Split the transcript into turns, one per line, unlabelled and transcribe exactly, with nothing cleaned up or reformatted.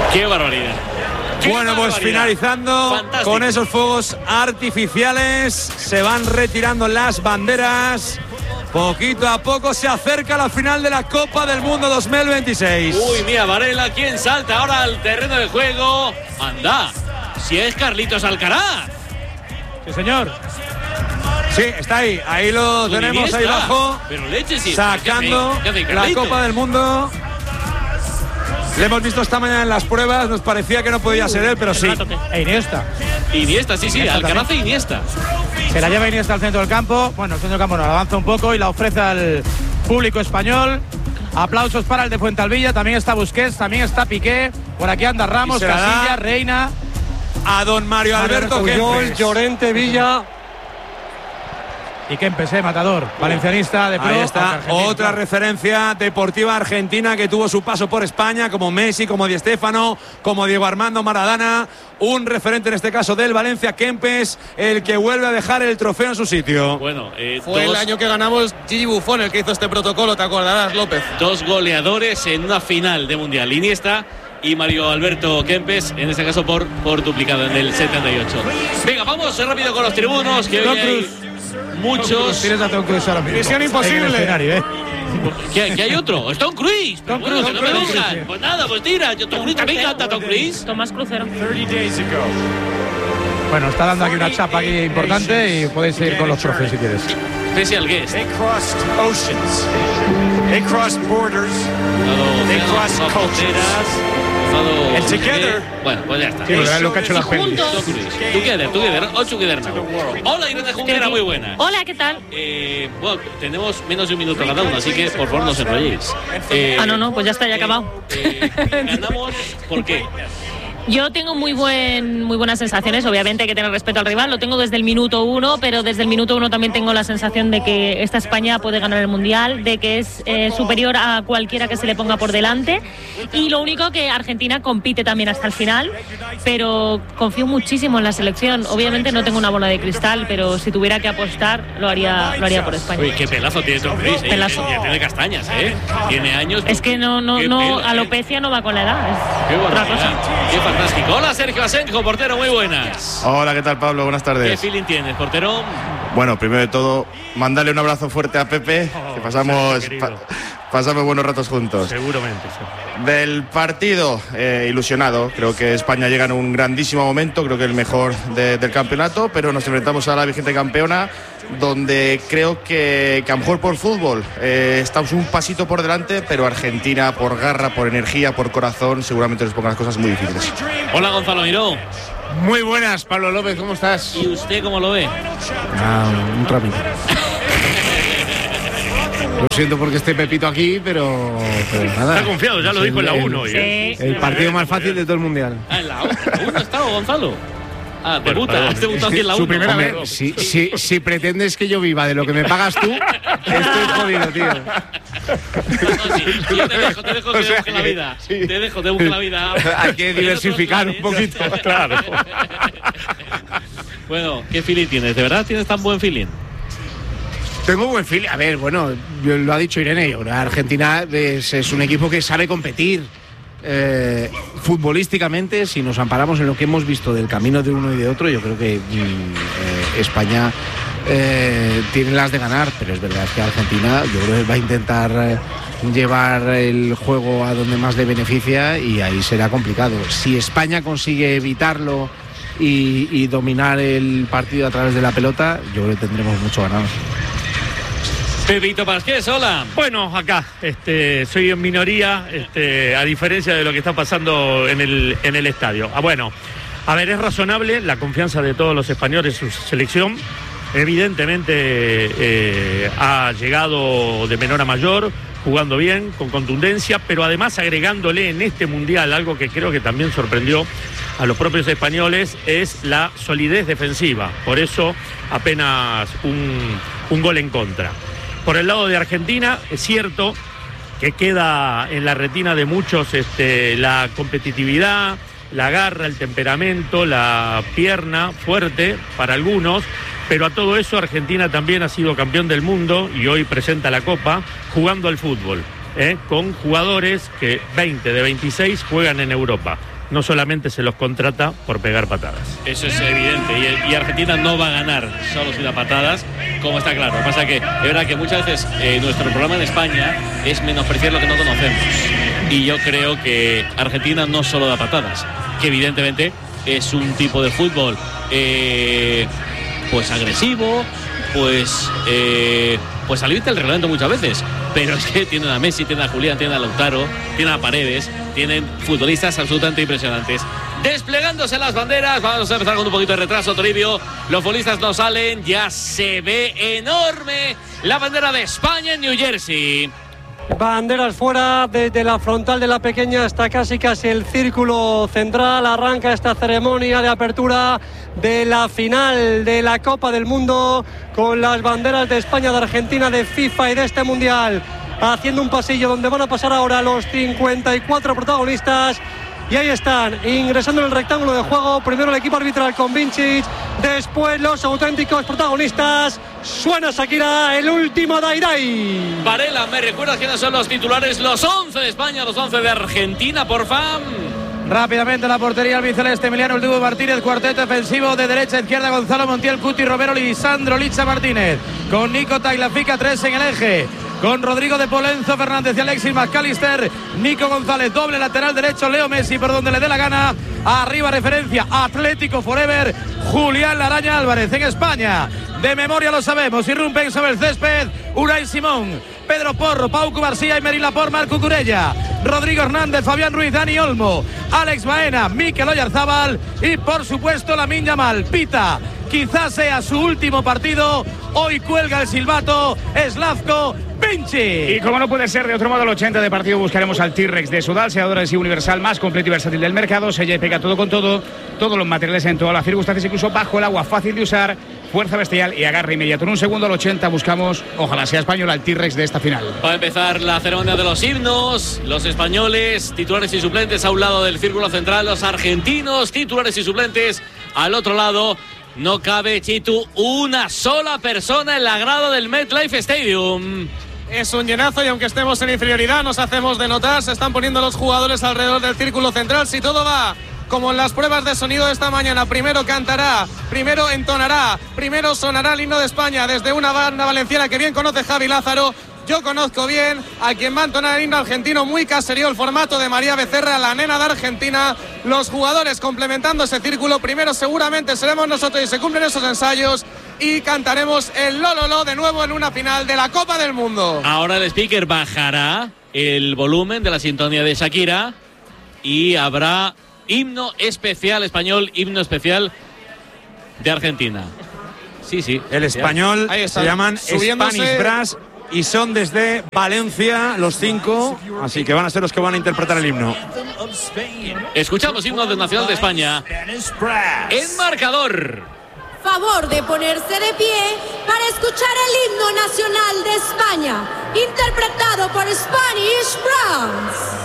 ¡Qué barbaridad! ¡Qué
bueno, pues
barbaridad!
Finalizando
Fantástico.
con esos fuegos artificiales, se van retirando las banderas. Poquito a poco se acerca la final de la Copa del Mundo dos mil veintiséis.
Uy, mira, Varela, ¿quién salta ahora al terreno de juego? Anda, si es Carlitos Alcaraz.
Sí, señor. Sí, está ahí, ahí lo
Con
tenemos
Iniesta.
ahí abajo,
Pero leche, sí.
sacando
¿Qué hace- qué hace
la
Carlitos?
Copa del Mundo. Le hemos visto esta mañana en las pruebas, nos parecía que no podía ser él, pero sí.
E Iniesta.
Iniesta, sí, sí,
Iniesta
Alcaraz e
también.
Iniesta.
Se la lleva Iniesta al centro del campo. Bueno, el centro del campo no, la avanza un poco y la ofrece al público español. Aplausos para el de Fuentalvilla. También está Busquets, también está Piqué. Por aquí anda Ramos,
Y se la da
Casillas, Reina.
A don Mario Alberto
Puyol,
Kempes.
Llorente, Villa.
Y Kempes, eh, matador. Valencianista de pro.
Ahí está,
argentino,
otra
claro.
referencia deportiva argentina que tuvo su paso por España, como Messi, como Di Stéfano, como Diego Armando Maradona. Un referente en este caso del Valencia, Kempes, el que vuelve a dejar el trofeo en su sitio.
Bueno, eh,
Fue
dos,
el año que ganamos Gigi Buffon el que hizo este protocolo, te acordarás, López.
dos goleadores en una final de Mundial. Iniesta y Mario Alberto Kempes, en este caso por, por duplicado en el setenta y ocho. Venga, vamos rápido con los tribunos, que
Tom
hoy hay
Cruise.
muchos.
Tienes a Tom Cruise ahora mismo.
Misión
En el
imposible.
escenario, ¿eh?
¿Qué, qué hay otro? Tom Cruise. Pero
Tom
bueno,
Cruise,
que no
Tom
me
Cruise,
dejan.
sí.
Pues nada, pues tira. Yo, Tom Cruise también canta Tom Cruise.
Tomás Crucero.
Bueno, está dando aquí una chapa aquí importante y podéis seguir con los trofeos si quieres.
Special guest.
They crossed oceans. They crossed borders.
Cruzado
They
océanos,
crossed
cruzado fronteras, cruzado-
And together-
Bueno, pues ya está.
Sí, porque es lo que ha hecho las pelis.
Juntos.
Tom Cruise. Together, together, all together now. Hola, Irene Junquera, muy buena.
Hola, ¿qué tal?
Eh, bueno, tenemos menos de un minuto cada uno, así que por favor no os enrolléis. Eh,
Ah, no, no, pues ya está, ya ha acabado.
eh, ganamos, ¿por qué?
Yo tengo muy buen, muy buenas sensaciones. Obviamente hay que tener respeto al rival. Lo tengo desde el minuto uno, pero desde el minuto uno también tengo la sensación de que esta España puede ganar el Mundial, de que es eh, superior a cualquiera que se le ponga por delante. Y lo único que Argentina compite también hasta el final, pero confío muchísimo en la selección. Obviamente no tengo una bola de cristal, pero si tuviera que apostar, lo haría, lo haría por España.
Uy, qué pelazo tiene Tom Cruise, eh.
Pelazo.
Tiene, tiene castañas, ¿eh? Tiene años.
Es que no, no,
Qué
no,
pelo, ¿eh?
alopecia no va con la edad.
Qué
Es otra
barbaridad.
cosa.
Qué fantástico. Hola, Sergio Asenjo, portero, muy buenas.
Hola, ¿qué tal, Pablo? Buenas
¿Qué
tardes.
feeling tienes, portero?
Bueno, primero de todo, mandarle un abrazo fuerte a Pepe, que pasamos,
Sergio,
pa-
querido.
pasamos buenos ratos juntos.
Seguramente, sí.
Del partido, eh, ilusionado. Creo que España llega en un grandísimo momento, creo que el mejor de- del campeonato, pero nos enfrentamos a la vigente campeona, donde creo que, que a lo mejor por fútbol eh, estamos un pasito por delante, pero Argentina por garra, por energía, por corazón, seguramente nos ponga las cosas muy difíciles.
Hola, Gonzalo Miró.
Muy buenas, Pablo López, ¿cómo estás?
¿Y usted cómo lo ve?
Ah, un trámite. Lo siento porque esté Pepito aquí, pero, pero nada.
Está confiado, ya lo
Es
dijo en la
el-
uno.
Sí.
El partido más fácil de todo el mundial.
Ah, en la uno está Gonzalo. Ah, debuta, has debutado aquí en la
Su
uno.
primera
Hombre,
vez. Si, si, si pretendes que yo viva de lo que me pagas tú, estoy jodido, tío.
No, no, sí. Yo te dejo, te dejo que
O sea
busque la
que-
vida.
sí.
Te dejo, te busque la vida.
Hay que
En otros
diversificar un
planes.
poquito.
Claro.
Bueno, ¿qué feeling tienes? ¿De verdad tienes tan buen feeling?
Tengo buen feeling. A ver, bueno, lo ha dicho Irene. Yo creo que Argentina es, es un equipo que sabe competir. Eh, futbolísticamente, si nos amparamos en lo que hemos visto del camino de uno y de otro, yo creo que mm, eh, España eh, tiene las de ganar, pero es verdad que Argentina yo creo que va a intentar eh, llevar el juego a donde más le beneficia y ahí será complicado. Si España consigue evitarlo y, y dominar el partido a través de la pelota, yo creo que tendremos mucho ganado.
Pepito Pasqués, hola.
Bueno, acá este, soy en minoría, este, a diferencia de lo que está pasando en el, en el estadio. Ah, bueno, a ver, es razonable la confianza de todos los españoles en su selección. Evidentemente eh, ha llegado de menor a mayor, jugando bien, con contundencia, pero además agregándole en este mundial algo que creo que también sorprendió a los propios españoles, es la solidez defensiva. Por eso apenas un, un gol en contra. Por el lado de Argentina, es cierto que queda en la retina de muchos este, la competitividad, la garra, el temperamento, la pierna fuerte para algunos, pero a todo eso Argentina también ha sido campeón del mundo y hoy presenta la Copa jugando al fútbol, ¿eh? Con jugadores que veinte de veintiséis juegan en Europa. no solamente se los contrata por pegar patadas.
Eso es evidente, y, y Argentina no va a ganar solo si da patadas, como está claro. Lo que pasa es que es verdad que muchas veces eh, nuestro problema en España es menospreciar lo que no conocemos, y yo creo que Argentina no solo da patadas, que evidentemente es un tipo de fútbol eh, pues agresivo, pues eh, pues al límite del reglamento muchas veces, pero es que tienen a Messi, tienen a Julián, tienen a Lautaro, tienen a Paredes, tienen futbolistas absolutamente impresionantes. Desplegándose las banderas, vamos a empezar con un poquito de retraso, Toribio. Los futbolistas no salen, ya se ve enorme la bandera de España en New Jersey.
Banderas fuera, desde la frontal de la pequeña hasta casi casi el círculo central. Arranca esta ceremonia de apertura de la final de la Copa del Mundo con las banderas de España, de Argentina, de FIFA y de este Mundial, haciendo un pasillo donde van a pasar ahora los cincuenta y cuatro protagonistas. Y ahí están, ingresando en el rectángulo de juego. Primero el equipo arbitral con Vincic, después los auténticos protagonistas. Suena Shakira, el último Dai Dai.
Varela, ¿me recuerdas quiénes son los titulares? Los once de España, los once de Argentina, porfa.
Rápidamente la portería albiceleste, Emiliano El Dibu Martínez, cuarteto defensivo de derecha a izquierda, Gonzalo Montiel, Cuti Romero, Lisandro Licha Martínez, con Nico Tagliafica, tres en el eje, con Rodrigo de Polenzo, Fernández y Alexis McAllister, Nico González, doble lateral derecho, Leo Messi por donde le dé la gana, arriba referencia, Atlético Forever, Julián Laraña Álvarez. En España, de memoria lo sabemos, irrumpen sobre el césped Unai Simón, Pedro Porro, Pau Cubarsía y Merín Laporte, Marco Curella, Rodrigo Hernández, Fabián Ruiz, Dani Olmo, Alex Baena, Mikel Oyarzábal y por supuesto Lamine Yamal. Pita, quizás sea su último partido, hoy cuelga el silbato Slavko Vinci.
Y como no puede ser de otro modo, al ochenta de partido buscaremos al T-Rex de Sudal, seador adhesivo universal más completo y versátil del mercado. Sella y pega todo con todo, todos los materiales en todas las circunstancias, incluso bajo el agua, fácil de usar, fuerza bestial y agarre inmediato. En un segundo al ochenta buscamos, ojalá sea español, al T-Rex de esta final.
Va a empezar la ceremonia de los himnos. Los españoles, titulares y suplentes a un lado del círculo central, los argentinos, titulares y suplentes al otro lado. No cabe, Chitu, una sola persona en la grada del MetLife Stadium.
Es un llenazo y aunque estemos en inferioridad nos hacemos de notar. Se están poniendo los jugadores alrededor del círculo central. Si todo va como en las pruebas de sonido de esta mañana, primero cantará, primero entonará, primero sonará el himno de España desde una banda valenciana que bien conoce Javi Lázaro. Yo conozco bien a quien va a entonar el himno argentino, muy caserío el formato de María Becerra, la nena de Argentina. Los jugadores complementando ese círculo. Primero seguramente seremos nosotros y se cumplen esos ensayos y cantaremos el Lololo de nuevo en una final de la Copa del Mundo.
Ahora el speaker bajará el volumen de la sintonía de Shakira y habrá himno especial español, himno especial de Argentina. Sí, sí.
El español se llaman Spanish Brass y son desde Valencia los cinco, así que van a ser los que van a interpretar el himno.
Escuchamos himno del Nacional de España en marcador.
Favor de ponerse de pie para escuchar el himno nacional de España, interpretado por Spanish Brass.